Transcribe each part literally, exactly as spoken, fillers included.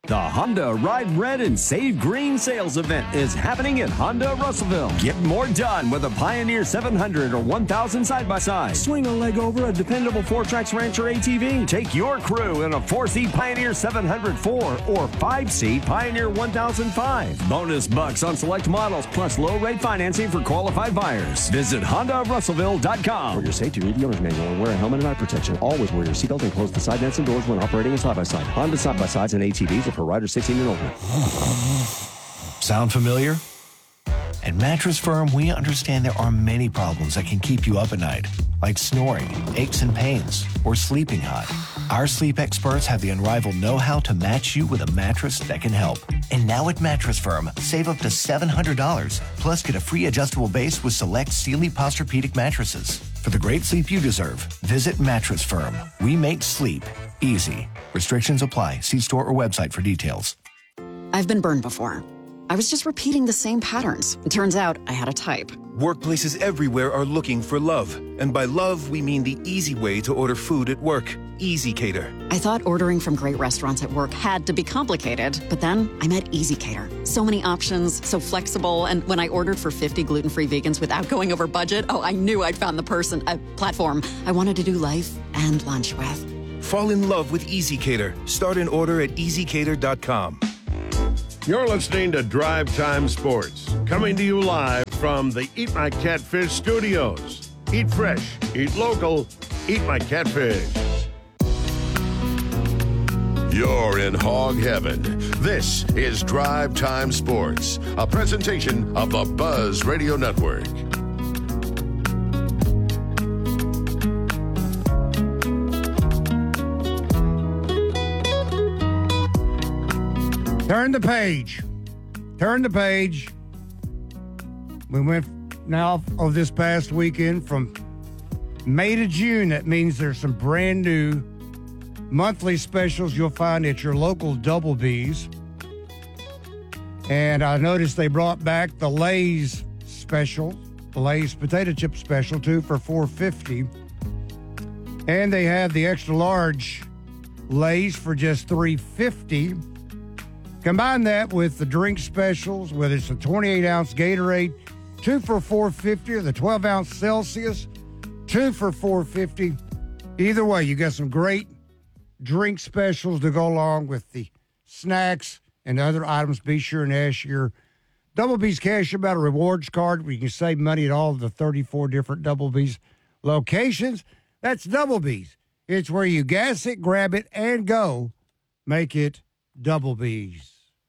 The Honda Ride Red and Save Green sales event is happening at Honda Russellville. Get more done with a Pioneer seven hundred or one thousand side-by-side. Swing a leg over a dependable four-tracks Rancher A T V. Take your crew in a four-seat Pioneer seven hundred four or five-seat Pioneer one thousand five. Bonus bucks on select models plus low-rate financing for qualified buyers. Visit Honda Russellville dot com. For your safety, read the owner's manual and wear a helmet and eye protection. Always wear your seatbelt and close the side nets and doors when operating a side-by-side. Honda side-by-sides and A T Vs are for riders sixteen and older. Sound familiar? At Mattress Firm, we understand there are many problems that can keep you up at night, like snoring, aches and pains, or sleeping hot. Our sleep experts have the unrivaled know-how to match you with a mattress that can help. And now at Mattress Firm, save up to seven hundred dollars, plus get a free adjustable base with select Sealy Posturepedic mattresses. For the great sleep you deserve, visit Mattress Firm. We make sleep easy. Restrictions apply. See store or website for details. I've been burned before. I was just repeating the same patterns. It turns out I had a type. Workplaces everywhere are looking for love. And by love, we mean the easy way to order food at work. Easy Cater. I thought ordering from great restaurants at work had to be complicated, but then I met Easy Cater. So many options, so flexible, and when I ordered for fifty gluten-free vegans without going over budget, oh, I knew I'd found the person, a platform I wanted to do life and lunch with. Fall in love with Easy Cater. Start an order at easy cater dot com. You're listening to Drive Time Sports, coming to you live from the Eat My Catfish studios. Eat fresh, eat local, eat my catfish. You're in hog heaven. This is Drive Time Sports, a presentation of the Buzz Radio Network. Turn the page. Turn the page. We went now of this past weekend from May to June. That means there's some brand new monthly specials you'll find at your local Double B's. And I noticed they brought back the Lay's special, the Lay's potato chip special, too, for four fifty. And they have the extra large Lay's for just three fifty. Combine that with the drink specials, whether it's a twenty-eight ounce Gatorade, two for four fifty, or the twelve ounce Celsius, two for four fifty. Either way, you got some great drink specials to go along with the snacks and other items. Be sure and ask your Double B's Cash About a rewards card where you can save money at all of the thirty-four different Double B's locations. That's Double B's. It's where you gas it, grab it, and go. Make it Double B's.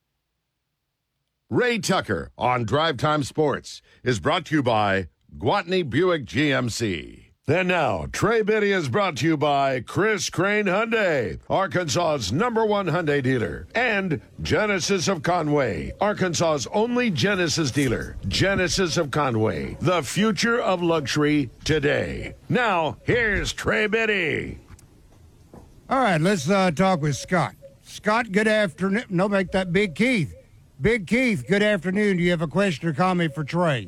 Ray Tucker on Drive Time Sports is brought to you by Gwatney Buick G M C. Then now, Trey Biddy is brought to you by Chris Crane Hyundai, Arkansas's number one Hyundai dealer, and Genesis of Conway, Arkansas's only Genesis dealer. Genesis of Conway, the future of luxury today. Now, here's Trey Biddy. All right, let's uh, talk with Scott. Scott, good afternoon. No, make that Big Keith. Big Keith, good afternoon. Do you have a question or comment for Trey?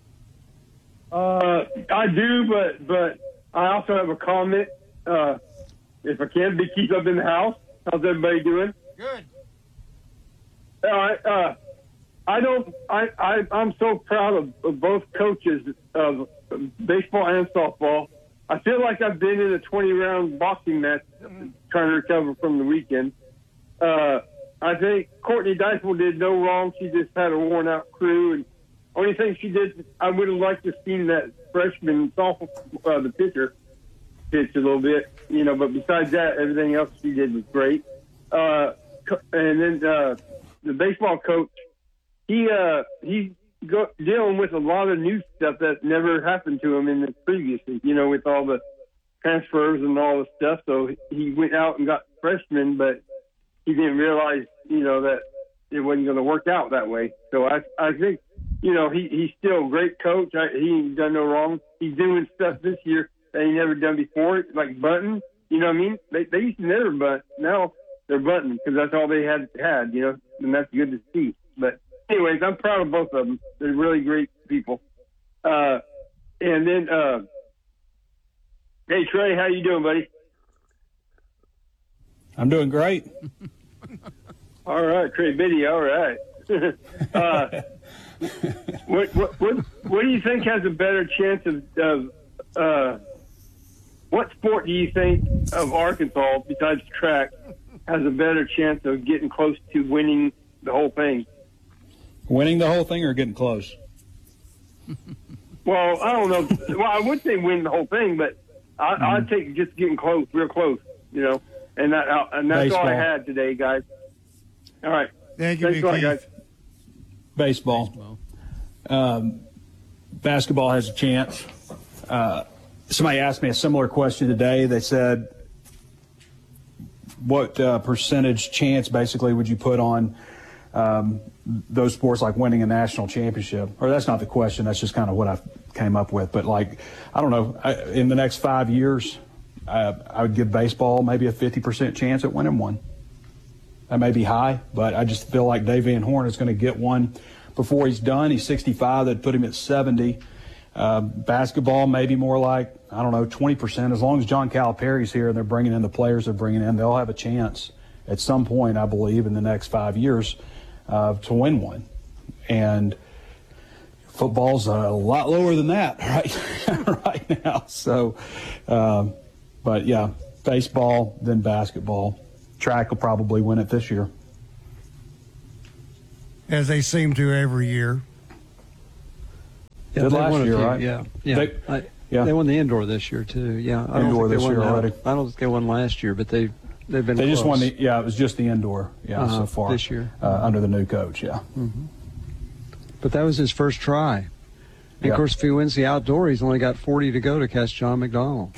Uh, I do, but but I also have a comment. Uh, if I can, Big Keith up in the house. How's everybody doing? Good. All right. Uh, I don't. I, I I'm so proud of, of both coaches of baseball and softball. I feel like I've been in a twenty round boxing match trying to recover from the weekend. Uh, I think Courtney Diceville did no wrong. She just had a worn out crew, and only thing she did, I would have liked to have seen that freshman softball, uh, the pitcher, pitch a little bit, you know. But besides that, everything else she did was great. Uh, and then uh, the baseball coach, he uh, he's go, dealing with a lot of new stuff that never happened to him in the previous, you know, with all the transfers and all the stuff. So he went out and got freshmen, but he didn't realize, you know, that it wasn't going to work out that way. So I, I think, you know, he, he's still a great coach. I, he ain't done no wrong. He's doing stuff this year that he never done before, like bunting. You know what I mean? They, they used to never bunt. Now they're bunting because that's all they had, had, you know, and that's good to see. But anyways, I'm proud of both of them. They're really great people. Uh, and then, uh, hey, Trey, how you doing, buddy? I'm doing great. All right, Trey Biddy. All right. uh, what, what what what do you think has a better chance of, of uh, what sport do you think of Arkansas besides track has a better chance of getting close to winning the whole thing? Winning the whole thing or getting close? Well, I don't know. Well, I would say win the whole thing, but I, mm-hmm. I'd take just getting close, real close, you know. And that and that's Baseball. all I had today, guys. All right. Thank you, Thanks a lot, guys. Baseball. Baseball. Um, basketball has a chance. Uh, somebody asked me a similar question today. They said, what uh, percentage chance basically would you put on um, those sports like winning a national championship? Or that's not the question. That's just kind of what I came up with. But, like, I don't know, I, in the next five years, uh, I would give baseball maybe a fifty percent chance at winning one. That may be high, but I just feel like Dave Van Horn is going to get one before he's done. He's sixty-five. That'd put him at seventy. Uh, basketball, maybe more like, I don't know, twenty percent. As long as John Calipari's here and they're bringing in the players they're bringing in, they'll have a chance at some point, I believe, in the next five years uh, to win one. And football's a lot lower than that right, right now. So, um, but, yeah, baseball, then basketball. Track will probably win it this year. As they seem to every year. Yeah, Did last won year, few, right? Yeah, yeah. They, I, yeah. They won the indoor this year too. Yeah, I indoor don't think this they won year that. already. I don't think they won last year, but they they've been. They close. just won the. Yeah, it was just the indoor. Yeah, uh-huh, so far this year uh, under the new coach. Yeah. Mm-hmm. But that was his first try. And yeah. Of course, if he wins the outdoor, he's only got forty to go to catch John McDonald.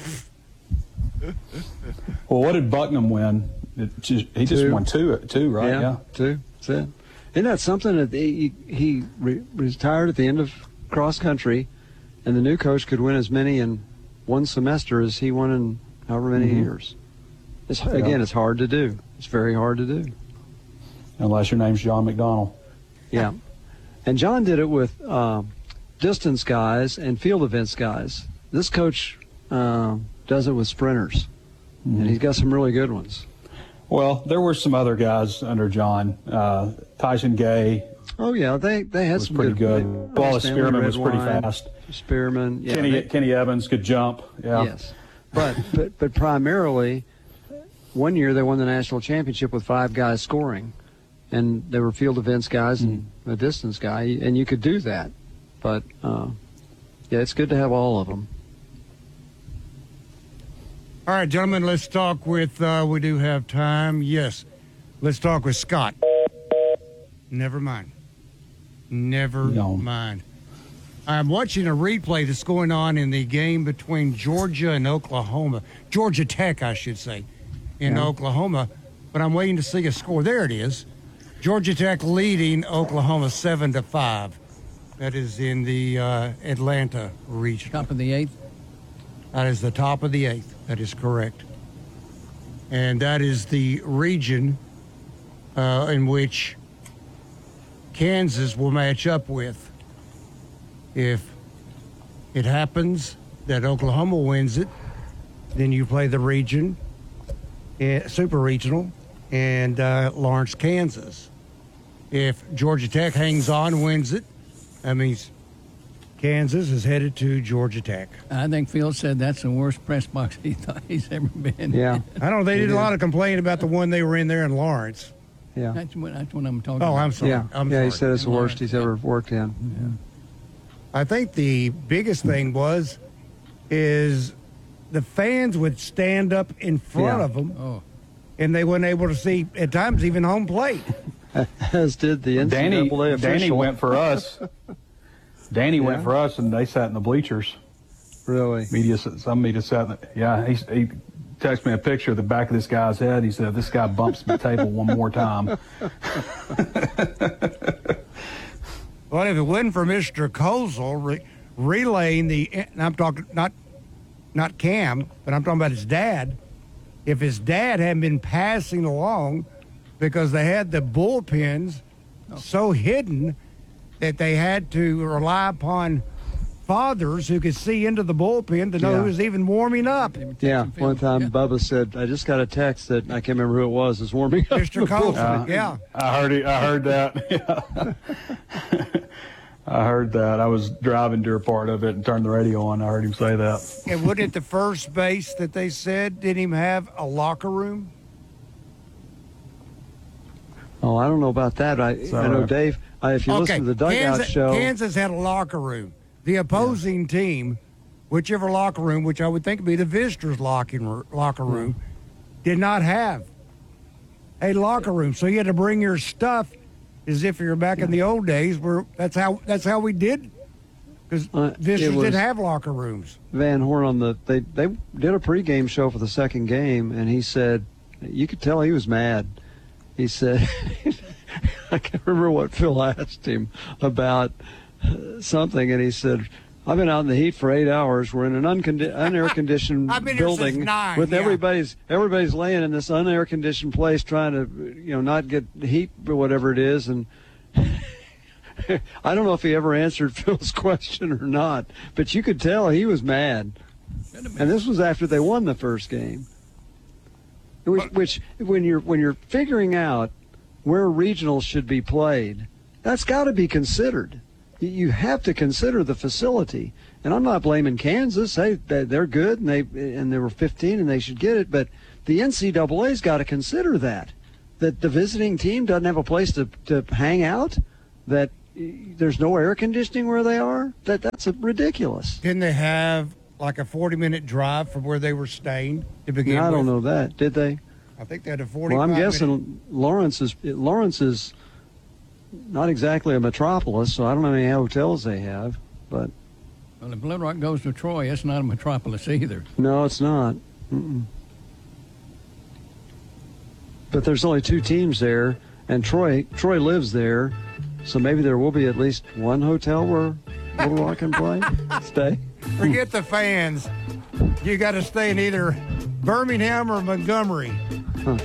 Well, what did Bucknam win? It just, he just two. won two, two, right? Yeah, yeah. two. That's it. Isn't that something that he, he re- retired at the end of cross country, and the new coach could win as many in one semester as he won in however many mm-hmm. years? It's, yeah. Again, it's hard to do. It's very hard to do. Unless your name's John McDonald. Yeah. And John did it with uh, distance guys and field events guys. This coach uh, does it with sprinters, mm-hmm. and he's got some really good ones. Well, there were some other guys under John. Uh, Tyson Gay. Oh yeah, they they had was some pretty good. good. Wallace Spearman was pretty wine. fast. Spearman, yeah. Kenny, they, Kenny Evans could jump. Yeah. Yes, but but but primarily, one year they won the national championship with five guys scoring, and they were field events guys mm. and a distance guy, and you could do that. But uh, yeah, it's good to have all of them. All right, gentlemen, let's talk with, uh, we do have time. Yes, let's talk with Scott. Never mind. Never no. mind. I'm watching a replay that's going on in the game between Georgia and Oklahoma. Georgia Tech, I should say, in yeah. Oklahoma. But I'm waiting to see a score. There it is. Georgia Tech leading Oklahoma seven to five. That is in the uh, Atlanta region. Top of the eighth? That is the top of the eighth. That is correct. And that is the region uh, in which Kansas will match up with. If it happens that Oklahoma wins it, then you play the region, uh, super regional, and uh, Lawrence, Kansas. If Georgia Tech hangs on, wins it, that means Kansas is headed to Georgia Tech. I think Phil said that's the worst press box he thought he's ever been Yeah. in. I don't know. They did a lot of complaining about the one they were in there in Lawrence. Yeah. That's what, that's what I'm talking oh, about. Oh, I'm sorry. Yeah, I'm yeah sorry. he said it's the worst he's ever worked in. Yeah. I think the biggest thing was is the fans would stand up in front Yeah. of them, Oh. and they weren't able to see, at times, even home plate. As did the N C double A Danny, official. Danny went for us. Danny Yeah. went for us, and they sat in the bleachers. Really? Media, some media sat in the, yeah, he, he texted me a picture of the back of this guy's head. He said, this guy bumps the table one more time. Well, if it wasn't for Mister Kozel re- relaying the, and I'm talking not not Cam, but I'm talking about his dad. If his dad hadn't been passing along, because they had the bullpens so hidden that they had to rely upon fathers who could see into the bullpen to know Yeah. who was even warming up. Yeah, one time Yeah. Bubba said, I just got a text that I can't remember who it was, is warming up. Mister Colson, yeah. I heard it. I heard that. Yeah. I heard that. I was driving during part of it and turned the radio on. I heard him say that. And wouldn't it the first base that they said didn't even have a locker room? Oh, I don't know about that. I, So, I know, uh, Dave, I, if you okay, listen to the Dugout Kansas, show. Kansas had a locker room. The opposing team, whichever locker room, which I would think would be the visitors' locking, locker room, did not have a locker room. So you had to bring your stuff as if you were back in the old days where that's how that's how we did, because Uh, visitors it was- didn't have locker rooms. Van Horn on the they they did a pregame show for the second game, and he said you could tell he was mad. He said, I can't remember what Phil asked him about uh, something, and he said, I've been out in the heat for eight hours. We're in an uncond- unair conditioned I've been here since building nine, with yeah. everybody's everybody's laying in this unair conditioned place trying to, you know, not get heat or whatever it is. And I don't know if he ever answered Phil's question or not, but you could tell he was mad. And this was after they won the first game. Which, which when you're when you're figuring out where regionals should be played, that's got to be considered. You- You have to consider the facility. And I'm not blaming Kansas. Hey, they- they're good, and they and they were fifteen, and they should get it. But the N C double A's got to consider that that the visiting team doesn't have a place to to hang out, that eh, there's no air conditioning where they are. That that's ridiculous. Didn't they have like a forty-minute drive from where they were staying to begin I with? don't know that. Did they? I think they had a forty-five Well, I'm minute- guessing Lawrence is Lawrence is not exactly a metropolis, so I don't know how many hotels they have. But Well, if Little Rock goes to Troy, it's not a metropolis either. no, it's not. Mm-mm. But there's only two teams there, and Troy Troy lives there, so maybe there will be at least one hotel where Little Rock can play, stay. Forget the fans. You got to stay in either Birmingham or Montgomery. Huh.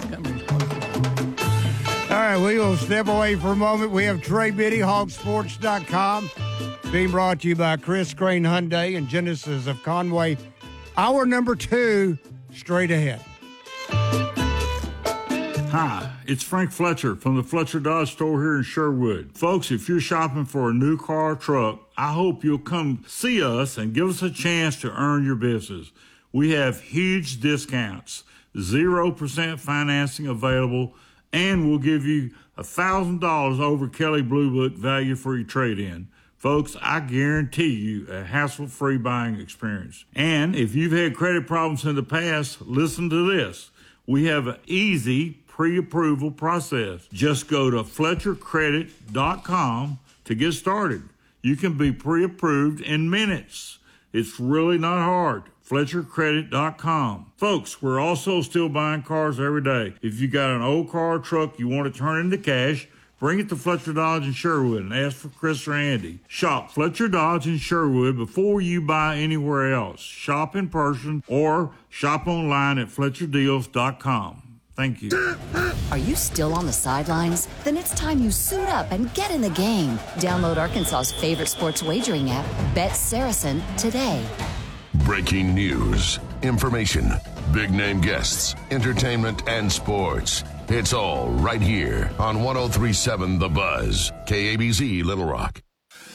All right, we will step away for a moment. We have Trey Biddy, hog sports dot com, being brought to you by Chris Crane Hyundai and Genesis of Conway. Hour number two, straight ahead. Hi, it's Frank Fletcher from the Fletcher Dodge store here in Sherwood. Folks, if you're shopping for a new car or truck, I hope you'll come see us and give us a chance to earn your business. We have huge discounts, zero percent financing available, and we'll give you one thousand dollars over Kelly Blue Book value for your trade-in. Folks, I guarantee you a hassle-free buying experience. And if you've had credit problems in the past, listen to this. We have an easy pre-approval process. Just go to Fletcher Credit dot com to get started. You can be pre-approved in minutes. It's really not hard. Fletcher Credit dot com. Folks, we're also still buying cars every day. If you got an old car or truck you want to turn into cash, bring it to Fletcher Dodge in Sherwood and ask for Chris or Andy. Shop Fletcher Dodge in Sherwood before you buy anywhere else. Shop in person or shop online at Fletcher Deals dot com. Thank you. Are you still on the sidelines? Then it's time you suit up and get in the game. Download Arkansas's favorite sports wagering app, Bet Saracen, today. Breaking news, information, big name guests, entertainment, and sports. It's all right here on one oh three point seven The Buzz, K A B Z Little Rock.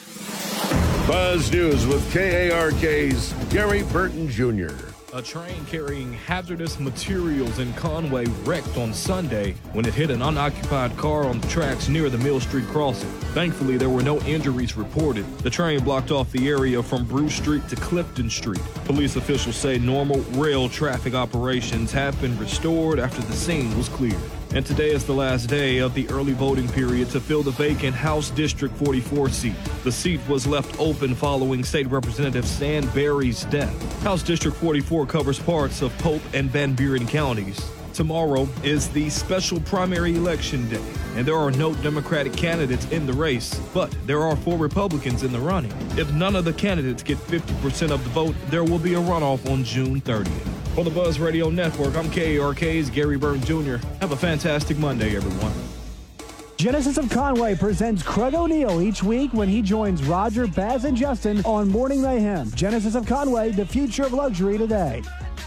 Buzz News with K A R K's Gary Burton Junior A train carrying hazardous materials in Conway wrecked on Sunday when it hit an unoccupied car on the tracks near the Mill Street crossing. Thankfully, there were no injuries reported. The train blocked off the area from Bruce Street to Clifton Street. Police officials say normal rail traffic operations have been restored after the scene was cleared. And today is the last day of the early voting period to fill the vacant House District forty-four seat. The seat was left open following State Representative Stan Berry's death. House District forty-four covers parts of Pope and Van Buren counties. Tomorrow is the special primary election day, and there are no Democratic candidates in the race, but there are four Republicans in the running. If none of the candidates get fifty percent of the vote, there will be a runoff on June thirtieth. For the Buzz Radio Network, I'm K A R K's Gary Byrne Junior Have a fantastic Monday, everyone. Genesis of Conway presents Craig O'Neill each week when he joins Roger, Baz, and Justin on Morning Mayhem. Genesis of Conway, the future of luxury today.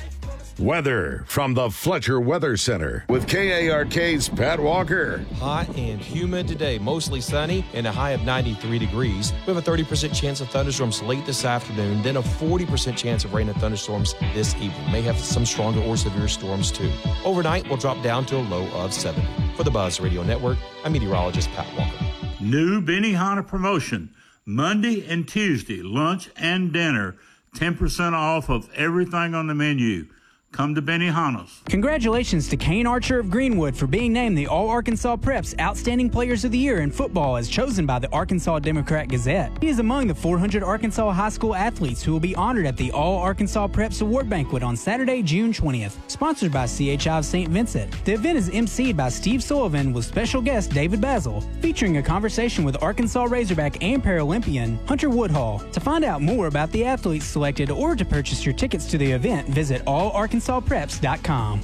Weather from the Fletcher Weather Center with K A R K's Pat Walker. Hot and humid today, mostly sunny and a high of ninety-three degrees. We have a thirty percent chance of thunderstorms late this afternoon, then a forty percent chance of rain and thunderstorms this evening. May have some stronger or severe storms too. Overnight, we'll drop down to a low of seventy. For the Buzz Radio Network, I'm meteorologist Pat Walker. New Benihana promotion. Monday and Tuesday, lunch and dinner, ten percent off of everything on the menu. Come to Benihana's. Congratulations to Kane Archer of Greenwood for being named the All-Arkansas Preps Outstanding Players of the Year in football as chosen by the Arkansas Democrat-Gazette. He is among the four hundred Arkansas high school athletes who will be honored at the All-Arkansas Preps Award Banquet on Saturday, June twentieth, sponsored by C H I of Saint Vincent. The event is emceed by Steve Sullivan with special guest David Basil, featuring a conversation with Arkansas Razorback and Paralympian Hunter Woodhall. To find out more about the athletes selected or to purchase your tickets to the event, visit all arkansas preps dot com.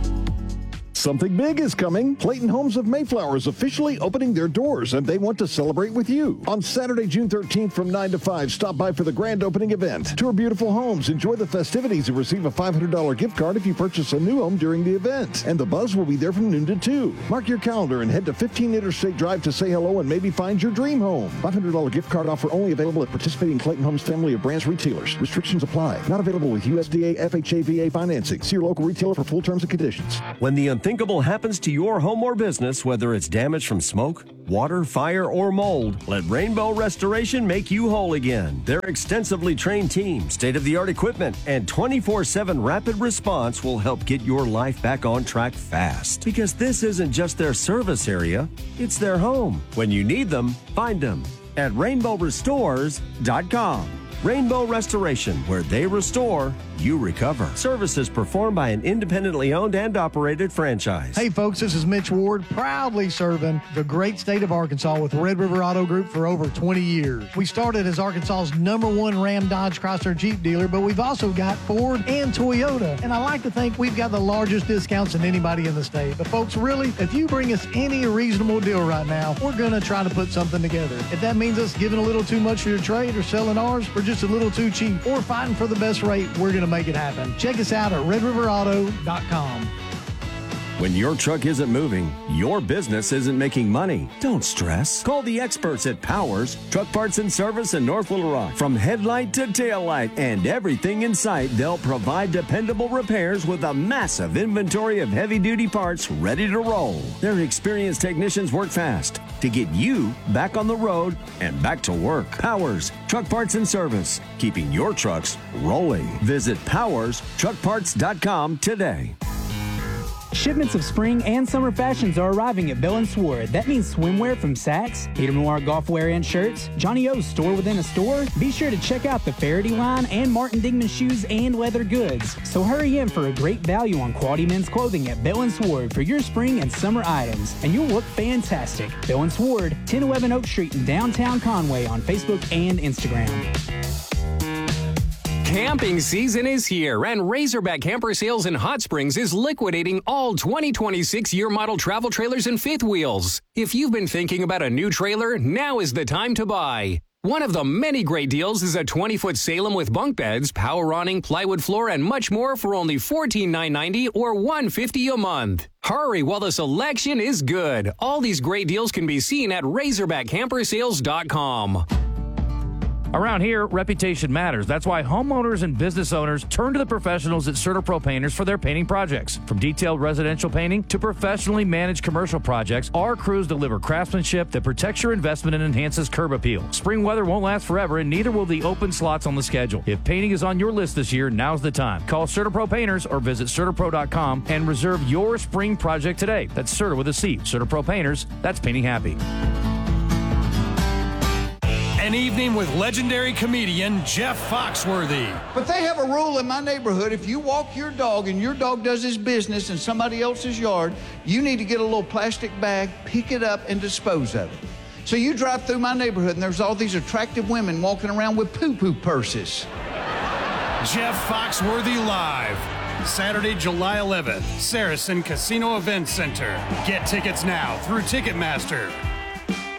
Something big is coming. Clayton Homes of Mayflower is officially opening their doors, and they want to celebrate with you. On Saturday, June thirteenth from nine to five, stop by for the grand opening event. Tour beautiful homes, enjoy the festivities, and receive a five hundred dollars gift card if you purchase a new home during the event. And the buzz will be there from noon to two. Mark your calendar and head to fifteen Interstate Drive to say hello and maybe find your dream home. five hundred dollars gift card offer only available at participating Clayton Homes family of branch retailers. Restrictions apply. Not available with U S D A F H A V A financing. See your local retailer for full terms and conditions. When the unthinkable happens to your home or business, whether it's damage from smoke, water, fire, or mold, let Rainbow Restoration make you whole again. Their extensively trained team, state-of-the-art equipment, and twenty-four seven rapid response will help get your life back on track fast. Because this isn't just their service area, it's their home. When you need them, find them at rainbow restores dot com. Rainbow Restoration, where they restore, you recover. Services performed by an independently owned and operated franchise. Hey folks, this is Mitch Ward, proudly serving the great state of Arkansas with Red River Auto Group for over twenty years. We started as Arkansas's number one Ram, Dodge, Chrysler, Jeep dealer, but we've also got Ford and Toyota. And I like to think we've got the largest discounts than anybody in the state. But folks, really, if you bring us any reasonable deal right now, we're going to try to put something together. If that means us giving a little too much for your trade or selling ours for just a little too cheap or fighting for the best rate, we're going to make it happen. Check us out at red river auto dot com. When your truck isn't moving, your business isn't making money. Don't stress. Call the experts at Powers Truck Parts and Service in North Little Rock. From headlight to tail light and everything in sight, they'll provide dependable repairs with a massive inventory of heavy-duty parts ready to roll. Their experienced technicians work fast to get you back on the road and back to work. Powers Truck Parts and Service, keeping your trucks rolling. Visit powers truck parts dot com today. Shipments of spring and summer fashions are arriving at Bell and Sword. That means swimwear from Saks, Peter Noir golf wear and shirts, Johnny O's store within a store. Be sure to check out the Faraday line and Martin Dingman shoes and leather goods. So hurry in for a great value on quality men's clothing at Bell and Sword for your spring and summer items, and you'll look fantastic. Bell and Sword, ten eleven Oak Street in downtown Conway on Facebook and Instagram. Camping season is here, and Razorback Camper Sales in Hot Springs is liquidating all twenty twenty-six year model travel trailers and fifth wheels. If you've been thinking about a new trailer, now is the time to buy. One of the many great deals is a twenty foot Salem with bunk beds, power awning, plywood floor, and much more for only fourteen thousand nine hundred ninety dollars or one hundred fifty dollars a month. Hurry while the selection is good. All these great deals can be seen at razorback camper sales dot com. Around here, reputation matters. That's why homeowners and business owners turn to the professionals at CertaPro Painters for their painting projects. From detailed residential painting to professionally managed commercial projects, our crews deliver craftsmanship that protects your investment and enhances curb appeal. Spring weather won't last forever, and neither will the open slots on the schedule. If painting is on your list this year, now's the time. Call CertaPro Painters or visit CertaPro dot com and reserve your spring project today. That's Certa with a C. CertaPro Painters, that's painting happy. An evening with legendary comedian Jeff Foxworthy. But they have a rule in my neighborhood. If you walk your dog and your dog does his business in somebody else's yard, you need to get a little plastic bag, pick it up, and dispose of it. So you drive through my neighborhood and there's all these attractive women walking around with poo-poo purses. Jeff Foxworthy Live. Saturday, July eleventh, Saracen Casino Event Center. Get tickets now through Ticketmaster.